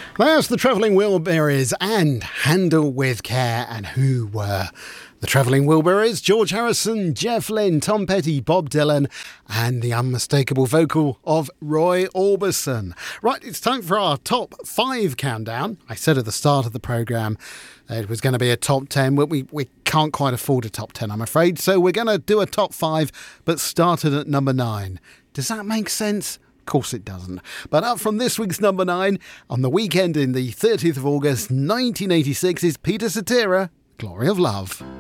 There's the Travelling Wilburys and Handle with Care. And who were the Travelling Wilburys? George Harrison, Jeff Lynne, Tom Petty, Bob Dylan, and the unmistakable vocal of Roy Orbison. Right, it's time for our top 5 countdown. I said at the start of the programme it was going to be a top 10, but we can't quite afford a top 10, I'm afraid. So we're going to do a top 5, but started at number 9. Does that make sense? Of course it doesn't. But up from this week's number 9, on the weekend in the 30th of August 1986, is Peter Cetera, Glory of Love.